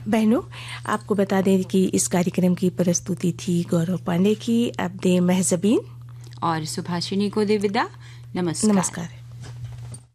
बहनों, आपको बता दें कि इस कार्यक्रम की प्रस्तुति थी गौरव पांडे की। अब दे महजबीन और सुभाषिनी को दे विदा। नमस्कार। नमस्कार।